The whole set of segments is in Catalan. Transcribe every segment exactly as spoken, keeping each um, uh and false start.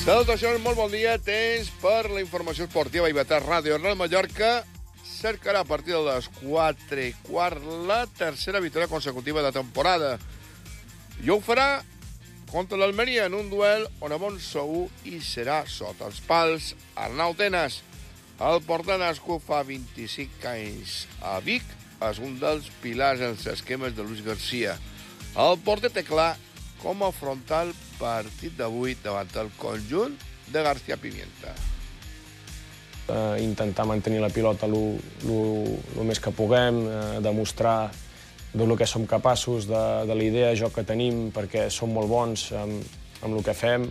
Salutacions, molt bon dia. Temps per la informació esportiva i Ivetar Ràdio. Real Mallorca cercarà a partir de les quatre i quart la tercera victòria consecutiva de temporada. I ho farà contra l'Almeria en un duel on a bon segur hi serà sota els pals Arnau Tenas. El porter nascut fa vint-i-cinc anys a Vic és un dels pilars en els esquemes de Luis García. El porter té clar com afrontar el partit d'avui davant el conjunt de García Pimienta. Uh, intentar mantenir la pilota el més que puguem, uh, demostrar del que som capaços, de, de la idea de joc que tenim, perquè som molt bons amb, amb el que fem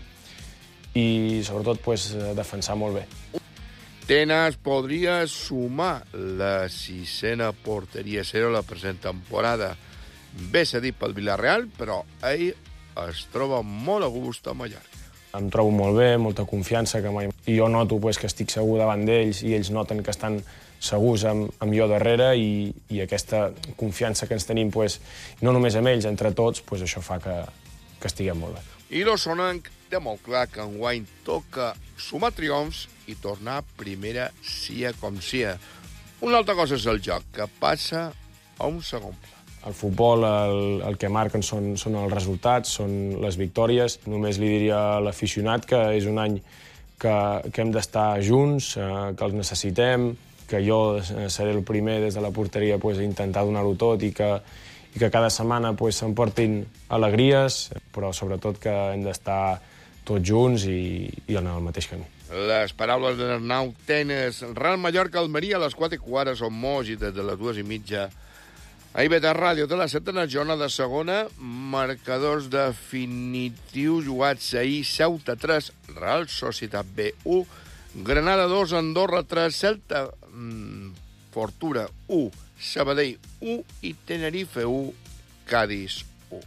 i, sobretot, pues, defensar molt bé. Tenas podria sumar la sisena porteria zero la present temporada. Bé cedit pel Villarreal, però ell es troba molt a gust a Mallorca. Em trobo molt bé, molta confiança, que mai... i jo noto pues, que estic segur davant d'ells i ells noten que estan segurs amb, amb jo darrere i, i aquesta confiança que ens tenim, pues, no només amb ells, entre tots, pues, això fa que, que estiguem molt bé. I l'Osonenc té molt clar que enguany toca sumar triomfs i tornar a primera sia com sia. Una altra cosa és el joc, que passa a un segon pla. Al futbol el, el que marquen són, són els resultats, són les victòries. Només li diria a l'aficionat que és un any que, que hem d'estar junts, eh, que els necessitem, que jo seré el primer des de la porteria pues, a intentar donar-ho tot i que, i que cada setmana pues, se'n portin alegries, però sobretot que hem d'estar tots junts i, i en el mateix camí. Les paraules d'Arnau Tenas. Real Mallorca, Almeria, a les quatre i quart som Moix i des de les dues i mitja a Ivetar Ràdio. De la setena jornada de segona, marcadors definitius jugats ahir: Ceuta tres, Real Societat B u, Granada dos, Andorra tres, Celta mm, Fortuna u, Sabadell u i Tenerife u, Cádiz u.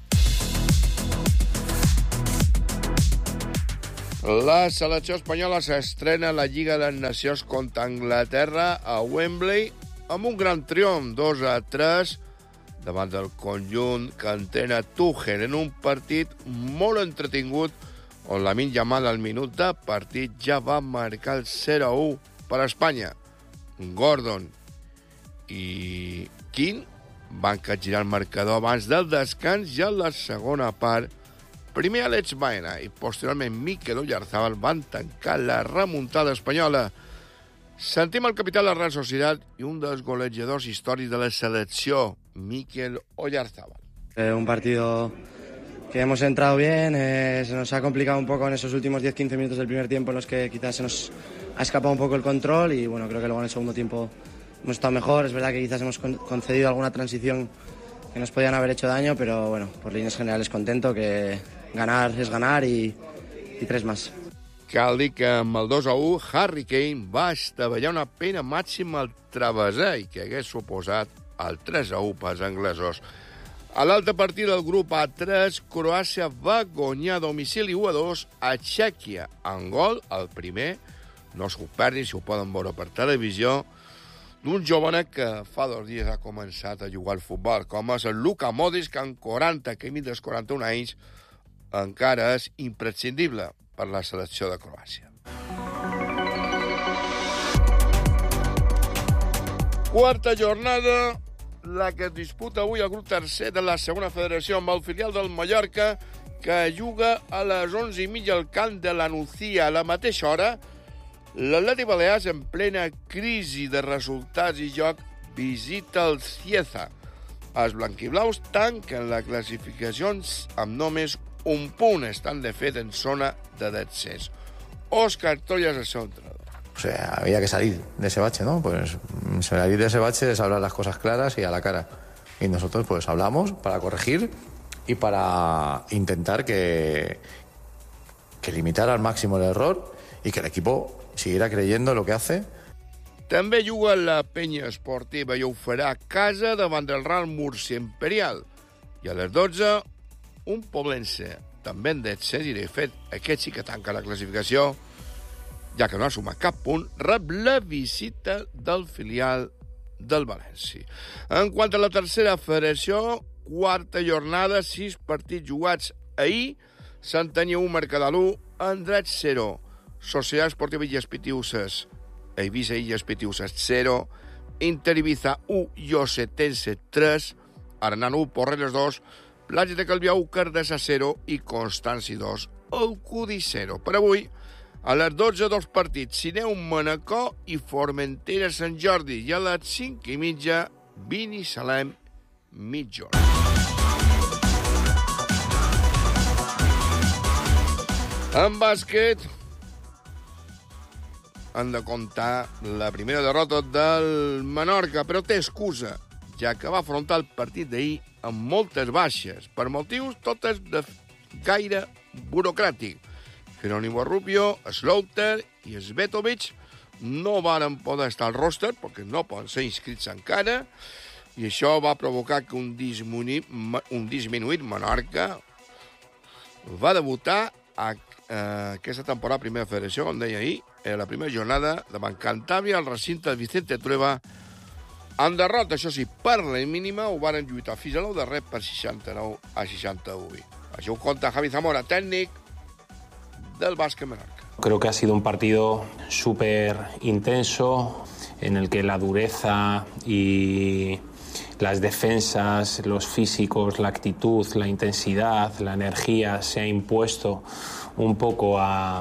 La selecció espanyola s'estrena a la Lliga de Nacions contra Anglaterra a Wembley amb un gran triomf, dos a tres, davant del conjunt que entena Tuchel en un partit molt entretingut on Lamine Yamal al minut de partit ja va marcar el zero a u per a Espanya. Gordon i King van capgirar el marcador abans del descans i a la segona part primer Alex Baena i posteriorment Mikel Oyarzabal van tancar la remuntada espanyola. Sentim el capità de la Real Sociedad i un dels golejadors històrics de la selecció, Mikel Oyarzabal. Eh, un partido que hemos entrado bien, eh, se nos ha complicado un poco en esos últimos diez a quince minutos del primer tiempo en los que quizás se nos ha escapado un poco el control y bueno, creo que luego en el segundo tiempo hemos estado mejor. Es verdad que quizás hemos concedido alguna transición que nos podían haber hecho daño, pero bueno, por líneas generales contento, que ganar es ganar y, y tres más. Cal dir que amb el dos a u, Harry Kane va estavellar una pena màxima al travesser i que hagués suposat el tres a u pels anglesos. A l'altra partida del grup A tres, Croàcia va guanyar a domicili u a dos a Txèquia. En gol, el primer, no s'ho perdin si ho poden veure per televisió, d'un jovene que fa dos dies ha començat a jugar al futbol, com és el Luka Modric, que amb quaranta, que imita els quaranta-un anys, encara és imprescindible per la selecció de Croàcia. Quarta jornada, la que es disputa avui el grup tercer de la segona federació amb el filial del Mallorca, que juga a les onze i mitja al camp de la Nucía. A la mateixa hora, l'Atlètic Balears, en plena crisi de resultats i joc, visita el Cieza. Els blanquiblaus tanquen la classificació amb només un punt, estan de fet en zona de descens. Òscar Toya es el seu entrenador. O sea, había que salir de ese bache, ¿no? Pues salir de ese bache es hablar las cosas claras y a la cara. Y nosotros pues hablamos para corregir y para intentar que, que limitar al máximo el error y que el equipo siguiera creyendo lo que hace. També juga la penya esportiva i ho farà a casa davant del Real Múrcia Imperial. I a les dotze, un poblense, també en descens, i de fet aquest sí que tanca la classificació, ja que no ha sumat cap punt, rep la visita del filial del València. En quant a la tercera federació, quarta jornada, sis partits jugats ahir, Santanyí u, Mercadal u, Andratx zero, Sociedad Esportiva Illes Pitiuses, Eivissa Illes Pitiuses zero, Inter Ibiza u, Llosetense tres, Arnano u, Porreres dos, Platja de Calvià u, Cardassa zero i Constanci dos, Alcudi zero. Per avui, a les dotze dos partits, Sineu Manacor i Formentera Sant Jordi, i a les cinc i mitja, Binissalem Mitjorn. En bàsquet, han de comptar la primera derrota del Menorca, però té excusa, ja que va afrontar el partit d'ahir amb moltes baixes, per motius totes de gaire burocràtic. Jerónimo Rubio, Slaughter i Svetovic no varen poder estar al roster perquè no poden ser inscrits encara, i això va provocar que un disminuït, un disminuït Menorca va debutar a, a aquesta temporada a Primera Federació, com deia ahir, en la primera jornada davant Cantàbria al recinte de Vicente Trueba en derrota, això sí, per la mínima ho varen lluitar fins a l'ou darrer per seixanta-nou a seixanta-vuit. Això ho conta Javi Zamora, tècnic del Bàsquet Menorca. Creo que ha sido un partido súper intenso en el que la dureza y las defensas, los físicos, la actitud, la intensidad, la energía se ha impuesto un poco a,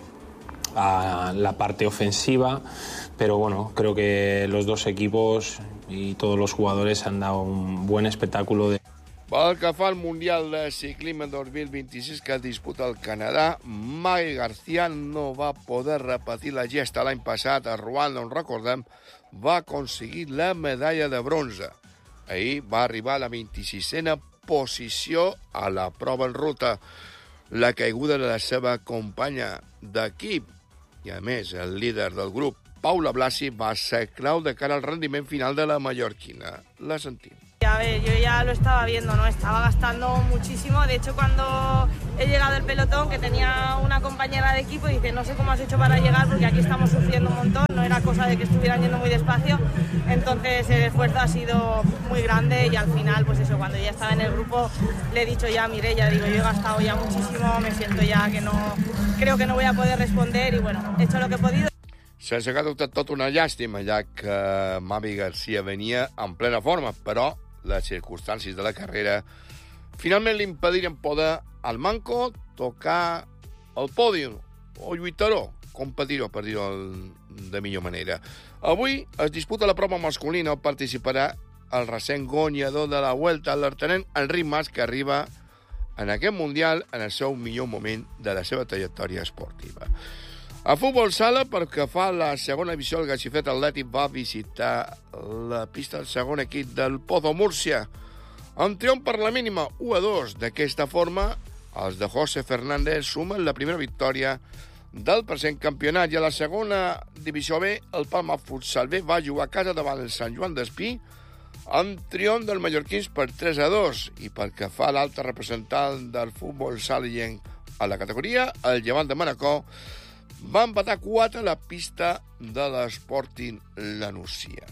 a la parte ofensiva, pero bueno, creo que los dos equipos y todos los jugadores han dado un buen espectáculo de... Pel que fa al Mundial de Ciclisme dos mil vint-i-sis que disputa el Canadà, Magui García no va poder repetir la gesta l'any passat a Ruanda, on recordem va aconseguir la medalla de bronze. Ahir va arribar a la vint-i-sisena posició a la prova en ruta. La caiguda de la seva companya d'equip i, a més, el líder del grup, Paula Blasi, va ser clau de cara al rendiment final de la mallorquina. La sentim. A ver, yo ya lo estaba viendo, ¿no? Estaba gastando muchísimo. De hecho, cuando he llegado al pelotón, que tenía una compañera de equipo, dice, no sé cómo has hecho para llegar, porque aquí estamos sufriendo un montón. No era cosa de que estuvieran yendo muy despacio. Entonces, el esfuerzo ha sido muy grande y al final, pues eso, cuando ya estaba en el grupo, le he dicho ya, mire, ya digo, yo he gastado ya muchísimo, me siento ya que no... Creo que no voy a poder responder y, bueno, he hecho lo que he podido. Sense cap dubte, tot una llàstima, ja que Magui García venia en plena forma, però les circumstàncies de la carrera finalment li impediren poder al manco tocar el pòdium o lluitar-ho, competir-ho, per dir-ho de millor manera. Avui es disputa la prova masculina, on participarà el recent guanyador de la Vuelta, l'artenenc Enric Mas, que arriba en aquest Mundial en el seu millor moment de la seva trajectòria esportiva. A futbol sala, perquè fa la segona divisió, el Gaixifet Atlètic va visitar la pista del segon equip del Pozo Múrcia. En triomf per la mínima u a dos. D'aquesta forma, els de José Fernández sumen la primera victòria del present campionat. I a la segona divisió B, el Palma Futsal B va jugar a casa davant el Sant Joan d'Espí amb triomf del mallorquins per tres a dos. I pel que fa a l'altre representant del futbol salienc a la categoria, el Llevant de Manacor, va empatar quatre a la pista de l'Sporting La Nucia.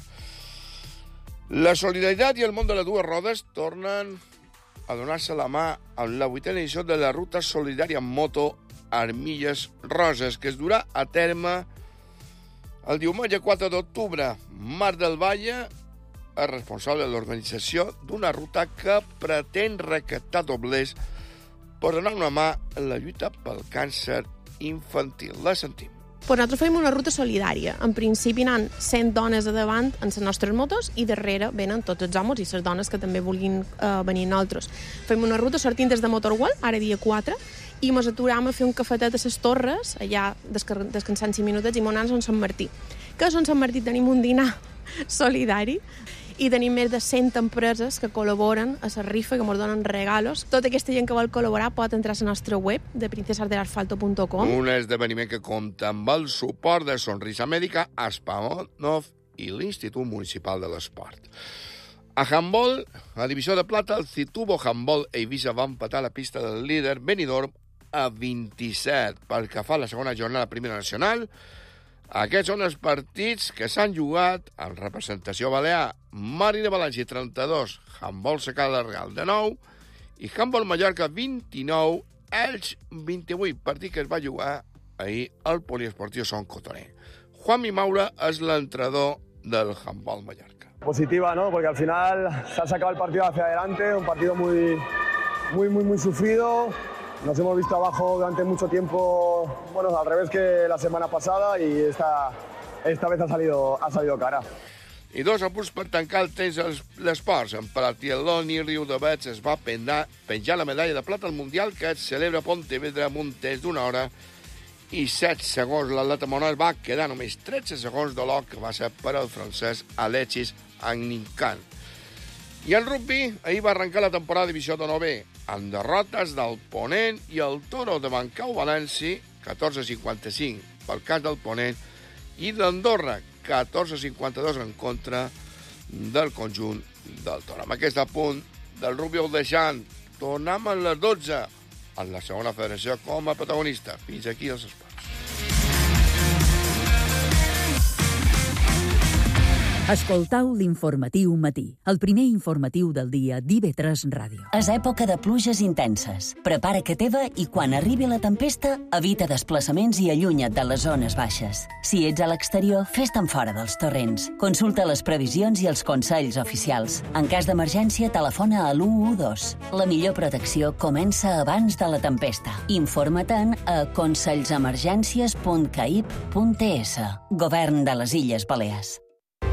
La solidaritat i el món de les dues rodes tornen a donar-se la mà en la vuitena edició de la Ruta Solidària en Moto Armilles Roses, que es durà a terme el diumenge quatre d'octubre. Marc del Valle és responsable de l'organització d'una ruta que pretén recaptar doblers per donar una mà en la lluita pel càncer infantil. La sentim. Pues nosaltres fem una ruta solidària. En principi anen cent dones a davant en les nostres motos i darrere venen tots els homes i les dones que també vulguin uh, venir nosaltres. Fem una ruta sortint des de Motorwell, ara dia quatre, i ens aturam a fer un cafetet a les Torres, allà descansant cinc minutets, i m'ho anant a Sant Martí. Que a Sant Martí tenim un dinar solidari i tenim més de cent empreses que col·laboren a la rifa, que ens donen regalos. Tota aquesta gent que vol col·laborar pot entrar a la nostra web de princesas del asfalto punt com. Un esdeveniment que compta amb el suport de Sonrisa Mèdica, Aspamonov i l'Institut Municipal de l'Esport. A handball, a divisió de plata, el Citubo Handball Eivissa va empatar la pista del líder Benidorm a vint-i-set. Pel que fa a la segona jornada de Primera Nacional, aquests són els partits que s'han jugat en representació balear. Mari de València trenta-dos, Handball Secà del Real de nou i Handball Mallorca vint-i-nou, Elx vint-i-vuit, partit que es va jugar ahir al Poliesportiu Son Cotoner. Juanmi Maura es l'entrenador del handball Mallorca. Positiva, ¿no? Porque al final se ha sacado el partido hacia adelante, un partido muy, muy, muy, muy sufrido. Nos hemos visto abajo durante mucho tiempo, bueno, al revés que la semana pasada y esta, esta vez ha salido, ha salido cara. I dos apunts per tancar el temps als esports. En Paratloni, Riudeberts es va penjar, penjar la medalla de plata al Mundial que es celebra a Pontevedra amb un temps d'una hora i set segons. L'atleta Monal va quedar només tretze segons de l'O que va ser per al francès Alexis Agnincan. I en rugby, ahir va arrencar la temporada de divisió de novè amb derrotes del Ponent i el Toro de Bancau Valenci, catorze cinquanta-cinc pel cas del Ponent, i d'Andorra, catorze cinquanta-dos en contra del conjunt del Toro. Amb aquest apunt del rugby ho deixant, tornem a les dotze en la segona federació com a protagonista. Fins aquí els esports. Escoltau l'informatiu matí, el primer informatiu del dia d'I V tres Ràdio. És època de pluges intenses. Prepara que teva i quan arribi la tempesta, evita desplaçaments i allunya't de les zones baixes. Si ets a l'exterior, fes-te'n fora dels torrents. Consulta les previsions i els consells oficials. En cas d'emergència, telefona a l'u u dos. La millor protecció comença abans de la tempesta. Informa-te'n a consellsemergències punt caip punt es. Govern de les Illes Balears.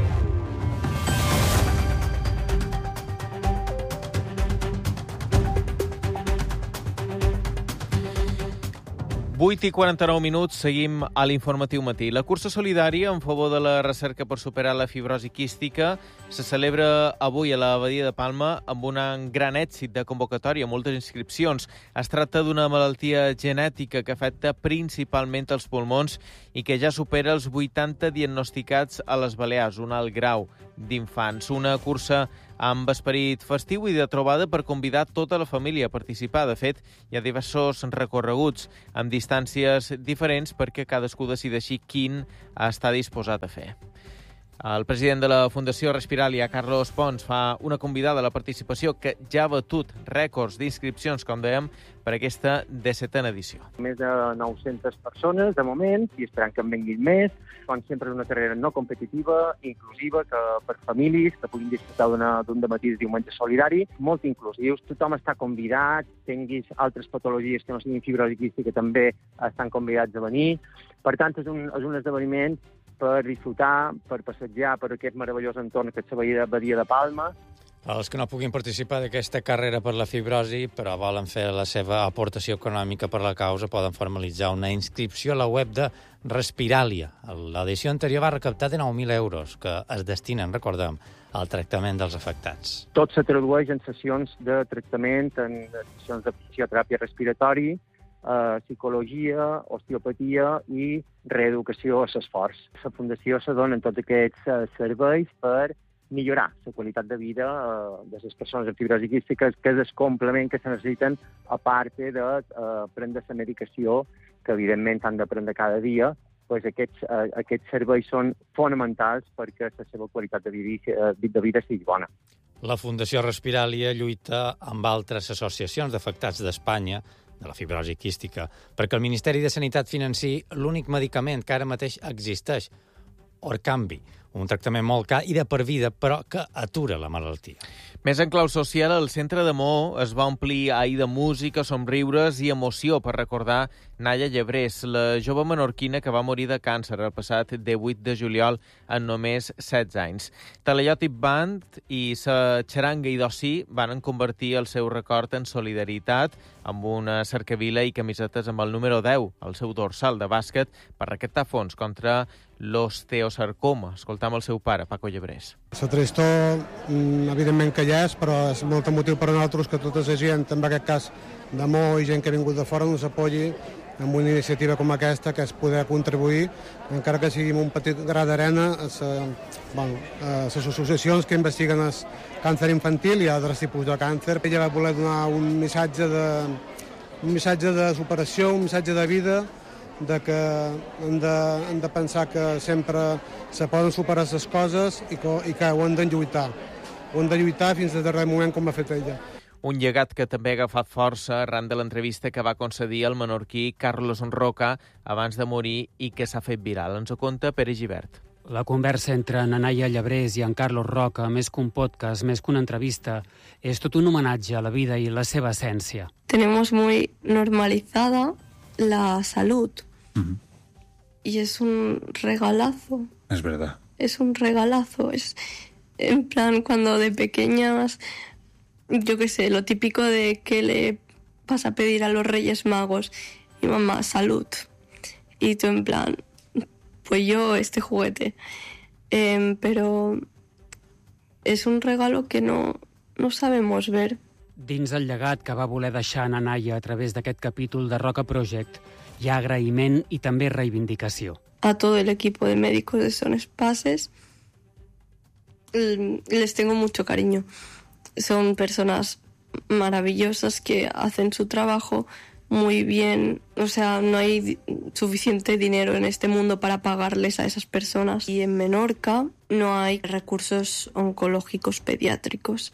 vuit i quaranta-nou minuts, seguim a l'informatiu matí. La cursa solidària en favor de la recerca per superar la fibrosi quística se celebra avui a l'Abadia de Palma amb un gran èxit de convocatòria, moltes inscripcions. Es tracta d'una malaltia genètica que afecta principalment els pulmons i que ja supera els vuitanta diagnosticats a les Balears, un alt grau d'infants. Una cursa amb esperit festiu i de trobada per convidar tota la família a participar. De fet, hi ha diversos recorreguts amb distàncies diferents perquè cadascú decideixi quin està disposat a fer. El president de la Fundació Respiralia, Carlos Pons, fa una convidada a la participació que ja ha batut rècords d'inscripcions, com dèiem, per aquesta dissetena edició. Més de nou-centes persones, de moment, i esperant que en venguin més. Com sempre, és una carrera no competitiva, inclusiva, que per famílies que puguin disfrutar d'un dematí de diumenge solidari, molt inclusius. Tothom està convidat, tinguis altres patologies que no siguin fibrosi quística, també estan convidats a venir. Per tant, és un, és un esdeveniment per disfrutar, per passejar per aquest meravellós entorn que és la Badia de Palma. Els que no puguin participar d'aquesta carrera per la fibrosi, però volen fer la seva aportació econòmica per la causa, poden formalitzar una inscripció a la web de Respiralia. L'edició anterior va recaptar de nou mil euros, que es destinen, recordem, al tractament dels afectats. Tot se tradueix en sessions de tractament, en sessions de fisioteràpia respiratori, eh, psicologia, osteopatia i reeducació a l'esforç. La Fundació se donen tots aquests eh, serveis per millorar la qualitat de vida eh, de les persones amb fibrosi quística, que és el complement que se necessiten, a part de eh, prendre la medicació, que evidentment han de prendre cada dia. Pues aquests, eh, aquests serveis són fonamentals perquè la seva qualitat de vida, de vida sigui bona. La Fundació Respiralia lluita amb altres associacions d'afectats d'Espanya de la fibrosi quística perquè el Ministeri de Sanitat financi l'únic medicament que ara mateix existeix, Orkambi, un tractament molt car i de per vida, però que atura la malaltia. Més en clau social, el centre de Maó es va omplir ahir de música, somriures i emoció per recordar Naya Llebrés, la jove menorquina que va morir de càncer el passat divuit de juliol en només setze anys. Talaiòtip Band i sa xaranga i dossi van convertir el seu record en solidaritat amb una cercavila i camisetes amb el número deu, el seu dorsal de bàsquet, per recaptar fons contra l'osteosarcoma. Escoltam el seu pare, Paco Llebrés. La tristor, evidentment que hi és, però és molt motiu per a nosaltres que tota la gent, en aquest cas de Maó i gent que ha vingut de fora, ens apoyi amb una iniciativa com aquesta, que és poder contribuir, encara que sigui un petit gra d'arena, a les associacions que investiguen el càncer infantil i altres tipus de càncer. Ella va voler donar un missatge de, un missatge de superació, un missatge de vida, de que hem de, hem de pensar que sempre se poden superar les coses i que, i que ho hem de lluitar. Ho hem de lluitar fins al darrer moment com ha fet ella. Un llegat que també ha agafat força arran de l'entrevista que va concedir el menorquí Carlos Roca abans de morir i que s'ha fet viral. Ens ho conta Pere Gibert. La conversa entre Nanaia Llebrés i en Carlos Roca, més que un podcast, més que una entrevista, és tot un homenatge a la vida i la seva essència. Tenemos muy normalizada la salud. Uh-huh. Y es un regalazo. Es verdad. Es un regalazo. Es en plan, cuando de pequeñas, yo qué sé, lo típico de que le vas a pedir a los Reyes Magos, y mamá, salud. Y tú en plan, pues yo este juguete. Eh, pero es un regalo que no, no sabemos ver. Dins el llegat que va voler deixar Nanaia a través d'aquest capítol de Roca Project, hi ha agraïment i també reivindicació. A todo el equipo de médicos de Son Espases les tengo mucho cariño. Son personas maravillosas que hacen su trabajo muy bien. O sea, no hay suficiente dinero en este mundo para pagarles a esas personas. Y en Menorca no hay recursos oncológicos pediátricos.